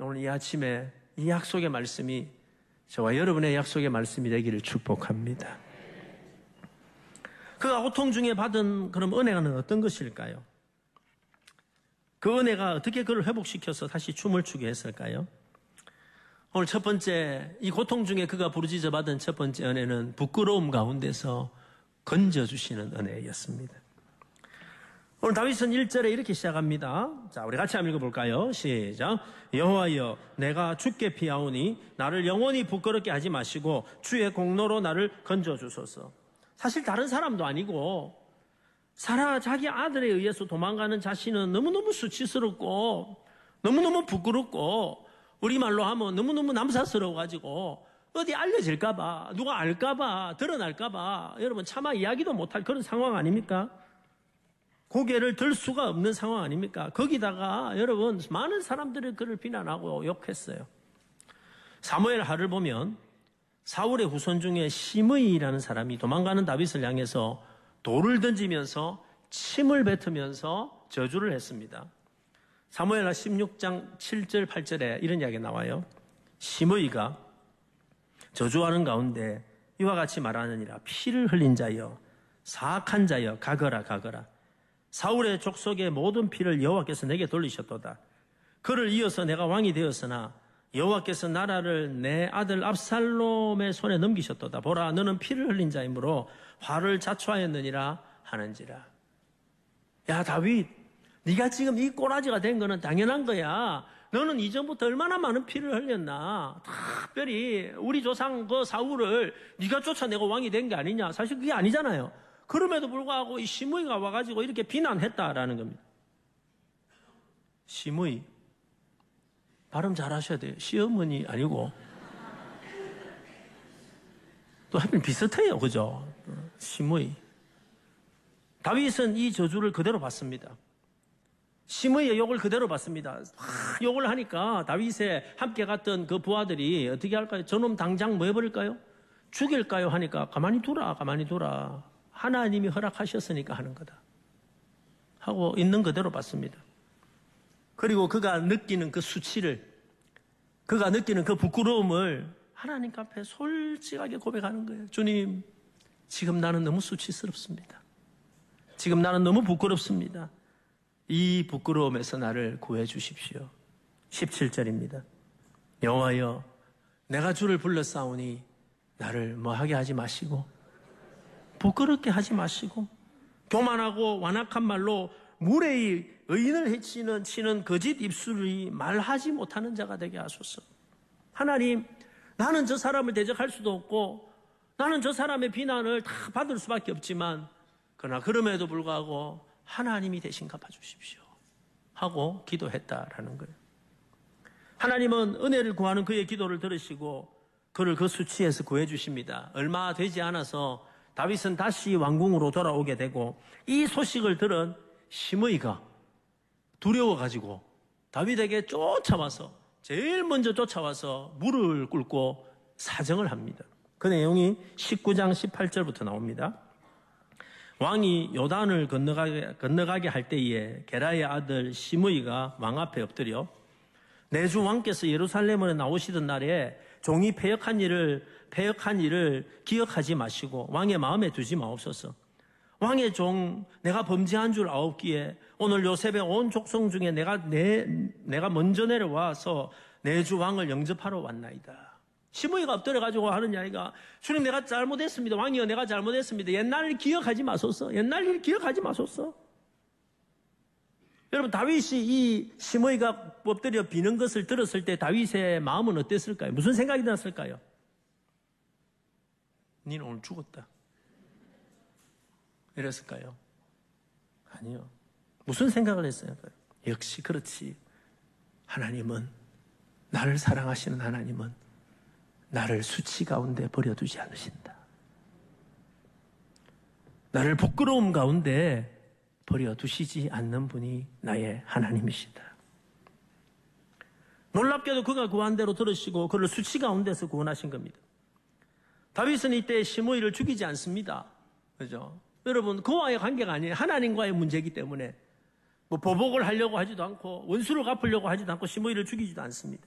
오늘 이 아침에 이 약속의 말씀이 저와 여러분의 약속의 말씀이 되기를 축복합니다. 그가 고통 중에 받은 그럼 은혜는 어떤 것일까요? 그 은혜가 어떻게 그를 회복시켜서 다시 춤을 추게 했을까요? 오늘 첫 번째, 이 고통 중에 그가 부르짖어 받은 첫 번째 은혜는 부끄러움 가운데서 건져주시는 은혜였습니다. 오늘 다윗은 1절에 이렇게 시작합니다. 자, 우리 같이 한번 읽어볼까요? 시작. 여호와여, 내가 주께 피하오니 나를 영원히 부끄럽게 하지 마시고 주의 공로로 나를 건져주소서. 사실 다른 사람도 아니고 사라 자기 아들에 의해서 도망가는 자신은 너무너무 수치스럽고 너무너무 부끄럽고 우리말로 하면 너무너무 남사스러워가지고 어디 알려질까봐, 누가 알까봐, 드러날까봐 여러분 차마 이야기도 못할 그런 상황 아닙니까? 고개를 들 수가 없는 상황 아닙니까? 거기다가 여러분 많은 사람들이 그를 비난하고 욕했어요. 사무엘 하를 보면 사울의 후손 중에 시므이라는 사람이 도망가는 다윗을 향해서 돌을 던지면서 침을 뱉으면서 저주를 했습니다. 사무엘하 16장 7절 8절에 이런 이야기가 나와요. 시므이가 저주하는 가운데 이와 같이 말하느니라. 피를 흘린 자여, 사악한 자여, 가거라 가거라. 사울의 족속의 모든 피를 여호와께서 내게 돌리셨도다. 그를 이어서 내가 왕이 되었으나 여호와께서 나라를 내 아들 압살롬의 손에 넘기셨도다. 보라, 너는 피를 흘린 자이므로 화를 자초하였느니라 하는지라. 야 다윗, 네가 지금 이 꼬라지가 된 거는 당연한 거야. 너는 이전부터 얼마나 많은 피를 흘렸나. 특별히 우리 조상 그 사울을 네가 쫓아내고 왕이 된 게 아니냐. 사실 그게 아니잖아요. 그럼에도 불구하고 이 시므이가 와가지고 이렇게 비난했다라는 겁니다. 시므이. 발음 잘 하셔야 돼요. 시어머니 아니고. 또 하필 비슷해요. 그죠? 시므이. 다윗은 이 저주를 그대로 받습니다. 시므이의 욕을 그대로 받습니다. 욕을 하니까 다윗의 함께 갔던 그 부하들이 어떻게 할까요? 저놈 당장 뭐 해버릴까요? 죽일까요? 하니까 가만히 두라, 가만히 두라. 하나님이 허락하셨으니까 하는 거다. 하고 있는 그대로 받습니다. 그리고 그가 느끼는 그 수치를, 그가 느끼는 그 부끄러움을 하나님 앞에 솔직하게 고백하는 거예요. 주님, 지금 나는 너무 수치스럽습니다. 지금 나는 너무 부끄럽습니다. 이 부끄러움에서 나를 구해 주십시오. 17절입니다. 여호와여, 내가 주를 불렀사오니 나를 뭐하게 하지 마시고 부끄럽게 하지 마시고 교만하고 완악한 말로 무례히 의인을 치는 거짓 입술이 말하지 못하는 자가 되게 하소서. 하나님, 나는 저 사람을 대적할 수도 없고 나는 저 사람의 비난을 다 받을 수밖에 없지만 그러나 그럼에도 불구하고 하나님이 대신 갚아주십시오 하고 기도했다라는 거예요. 하나님은 은혜를 구하는 그의 기도를 들으시고 그를 그 수치에서 구해주십니다. 얼마 되지 않아서 다윗은 다시 왕궁으로 돌아오게 되고 이 소식을 들은 시므이가 두려워가지고 다윗에게 쫓아와서 제일 먼저 쫓아와서 무릎을 꿇고 사정을 합니다. 그 내용이 19장 18절부터 나옵니다. 왕이 요단을 건너가게 할 때에 게라의 아들 시므이가 왕 앞에 엎드려 내 주 왕께서 예루살렘으로 나오시던 날에 종이 패역한 일을 기억하지 마시고 왕의 마음에 두지 마옵소서. 왕의 종 내가 범죄한 줄 아옵기에 오늘 요셉의 온 족속 중에 내가 먼저 내려와서 내 주 왕을 영접하러 왔나이다. 시므이가 엎드려가지고 하는 이야기가 주님 내가 잘못했습니다. 왕이여 내가 잘못했습니다. 옛날 일 기억하지 마소서. 옛날 일 기억하지 마소서. 여러분 다윗이 이 시므이가 엎드려 비는 것을 들었을 때 다윗의 마음은 어땠을까요? 무슨 생각이 들었을까요? 니는 오늘 죽었다. 이랬을까요? 아니요. 무슨 생각을 했어요? 역시 그렇지. 하나님은 나를 사랑하시는 하나님은 나를 수치 가운데 버려두지 않으신다. 나를 부끄러움 가운데 버려두시지 않는 분이 나의 하나님이시다. 놀랍게도 그가 구한 대로 들으시고 그를 수치 가운데서 구원하신 겁니다. 다윗은 이때 시므이를 죽이지 않습니다. 그죠? 여러분 그와의 관계가 아니에요. 하나님과의 문제이기 때문에 뭐 보복을 하려고 하지도 않고 원수를 갚으려고 하지도 않고 시므이를 죽이지도 않습니다.